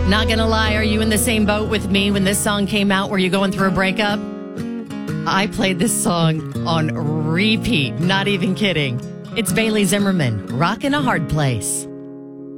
Not gonna lie, are you in the same boat with me when this song came out? Were you going through a breakup? I played this song on repeat, not even kidding. It's Bailey Zimmerman, Rockin' a Hard Place.